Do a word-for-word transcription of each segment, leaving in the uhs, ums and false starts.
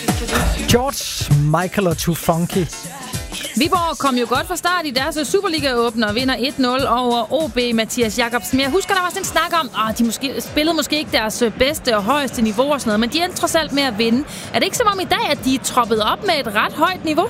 George Michael og Too Funky. Viborg kom jo godt fra start i deres Superliga-åbner og vinder et nul over O B. Mathias Jacobsen. Jeg husker, der var sådan en snak om, at de måske, spillede måske ikke deres bedste og højeste niveau og sådan noget, men de endte trods alt med at vinde. Er det ikke som om i dag, at de er troppet op med et ret højt niveau?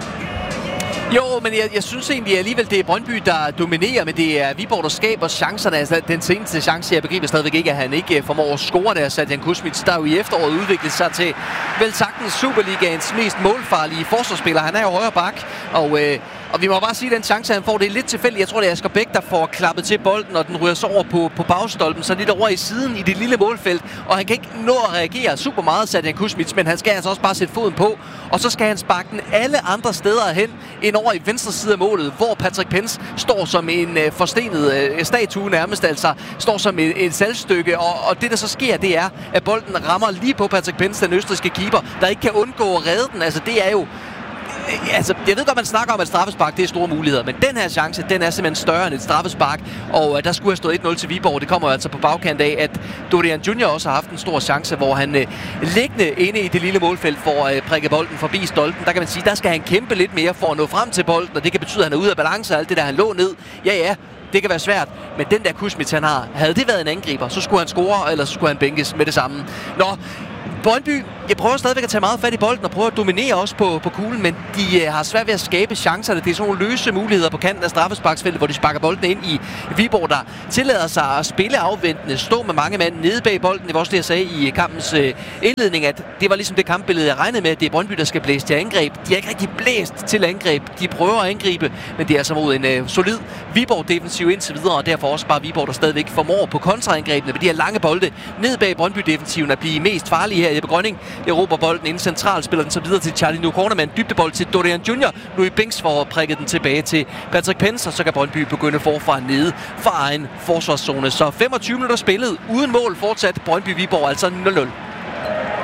Jo, men jeg, jeg synes egentlig alligevel, det er Brøndby, der dominerer, men det er Viborg, der skaber chancerne. Altså, den seneste chance, jeg begriber stadigvæk ikke, at han ikke formår at score der, Satjan Kusmic, der jo i efteråret udviklet sig til vel sagtens Superligaens mest målfarlige forsvarsspiller. Han er jo højre bak, og, øh, og vi må bare sige, at den chance, han får, det er lidt tilfældigt. Jeg tror, det er Asger Bæk, der får klappet til bolden, og den ryger så over på, på bagstolpen, så lidt over i siden i det lille målfelt, og han kan ikke nå at reagere super meget, Satjan Kusmic, men han skal altså også bare sætte foden på, og så skal han sparke den alle andre steder hen, ind over i venstre side af målet, hvor Patrick Pence står som en øh, forstenet øh, statue nærmest, altså står som et, et salgstykke, og, og det der så sker, det er, at bolden rammer lige på Patrick Pence, den østrigske keeper, der ikke kan undgå at redde den. Altså det er jo Altså, jeg ved godt, man snakker om, at straffespark, det er store muligheder, men den her chance, den er simpelthen større end et straffespark, og uh, der skulle have stået et nul til Viborg. Det kommer jo altså på bagkant af, at Dorian Junior også har haft en stor chance, hvor han uh, liggende inde i det lille målfelt får uh, prikket bolden forbi stolpen. Der kan man sige, der skal han kæmpe lidt mere for at nå frem til bolden, og det kan betyde, at han er ude af balance og alt det der, han lå ned. Ja, ja, det kan være svært, men den der Kusmic, han har, havde det været en angriber, så skulle han score, eller så skulle han bænkes med det samme. Nå, Brøndby, jeg prøver stadigvæk at tage meget fat i bolden og prøve at dominere også på, på kuglen, men de uh, har svært ved at skabe chancerne. Det er sådan nogle løse muligheder på kanten af straffesparksfeltet, hvor de sparker bolden ind i Viborg, der tillader sig at spille afventende, stå med mange mand nede bag bolden. Det var også det, jeg sagde i kampens uh, indledning, at det var ligesom det kampbillede, jeg regnede med, at det er Brøndby, der skal blæse til angreb. De er ikke rigtig blæst til angreb. De prøver at angribe, men det er altså mod en uh, solid Viborg-defensiv indtil videre, og derfor også bare Viborg, der stadigvæk formår på kontraangrebene med de her lange bolde ned bag Brøndby-defensiven at blive mest farlige her. Jeppe Grønning råber bolden inden centralt, spiller den så videre til Charlie Nukona med en dybdebold til Dorian Junior. Louis Binks får prikket den tilbage til Patrick Pence, og så kan Brøndby begynde forfra nede fra egen forsvarszone. Så femogtyve minutter spillet uden mål fortsat. Brøndby Viborg altså nul nul.